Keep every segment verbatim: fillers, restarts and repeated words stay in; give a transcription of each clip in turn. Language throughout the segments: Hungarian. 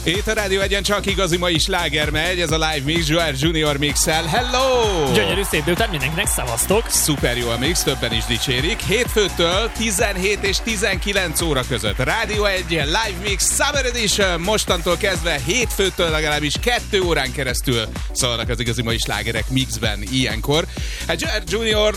Itt a Rádió Egyen csak igazi mai sláger megy, ez a Live Mix, Joel Junior mixel. Hello! Gyönyörű szép délután mindenkinek, szavaztok! Szuper jó a mix, többen is dicsérik. Hétfőtől tizenhét és tizenkilenc óra között. Rádió egy Live Mix Summer Edition. Mostantól kezdve hétfőtől legalábbis kettő órán keresztül szólnak az igazi mai slágerek mixben ilyenkor. Hát Joel Junior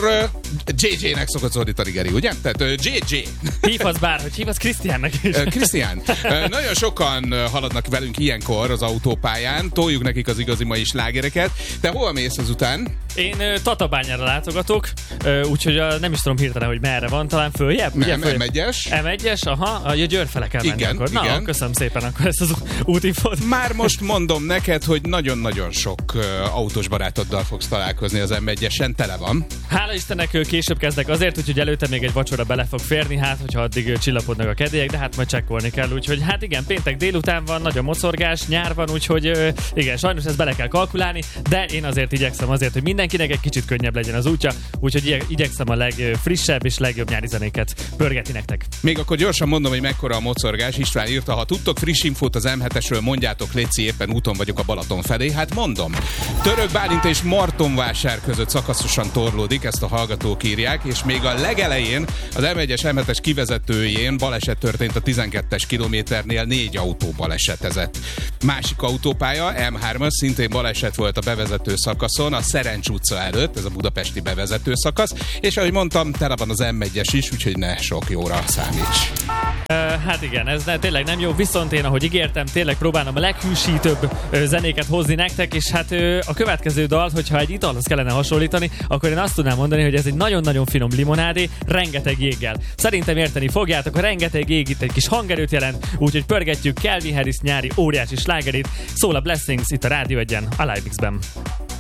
jé jé-nek szokott szólítani, Geri, ugye? Tehát jé jé. Hívhatsz bárhogy, hívhatsz Krisztiánnak is. Krisztián. Nagyon sokan haladnak velünk ilyenkor az autópályán, toljuk nekik az igazi mai slágereket. Te hol mész ezután? Én uh, Tatabányára látogatok, uh, úgyhogy uh, nem is tudom hirtelen, hogy merre van, talán följebb? Nem, följebb? em egyes. em egyes, aha, a Győrfele kell menni igen, akkor. Na, igen. köszönöm szépen akkor ezt az útinfót. Már most mondom neked, hogy nagyon-nagyon sok uh, autós barátoddal fogsz találkozni az em egyesen, tele van. Hála Istennek később kezdek azért, úgyhogy előtte még egy vacsora bele fog férni, hát hogyha addig uh, csillapodnak a kedélyek, de hát majd csekkolni kell, úgyhogy hát igen, péntek délután van, nagy a mocorgás, nyár van, úgyhogy uh, igen, sajnos ezt bele kell kalkulálni, de én azért igyekszem azért, hogy mindenkinek egy kicsit könnyebb legyen az útja, úgyhogy igyekszem a legfrissebb és legjobb nyári zenéket pörgetni nektek. Még akkor gyorsan mondom, hogy mekkora a mocorgás. István írta, ha tudtok friss infót az em hetesről, mondjátok, léci, éppen úton vagyok a Balaton felé. Hát mondom, Török Bálint és Martonvásár között szakaszosan torlódik, ezt a hallgatók írják, és még a legelején az em egyes em hetes kivezetőjén baleset történt a tizenkettes kilométernél, négy autó balesetezett. Másik autópálya, em hármas, szintén baleset volt a bevezető szakaszon, a Szerencs utca előtt, ez a budapesti bevezető szakasz, és ahogy mondtam, tele van az em egyes is, úgyhogy ne sok jóra számíts. Uh, hát igen, ez ne, tényleg nem jó, viszont én, ahogy ígértem, tényleg próbálom a leghűsítőbb uh, zenéket hozni nektek, és hát uh, a következő dalt, hogyha egy italhoz kellene hasonlítani, akkor én azt tudnám mondani, hogy ez egy nagyon-nagyon finom limonádé, rengeteg jéggel. Szerintem érteni fogjátok, a rengeteg jég itt egy kis hangerőt jelent, úgyhogy pörgetjük Calvin Harris nyári óriási slágerét, szól a Blessings itt a Rádió Egyen, a Live Mixben.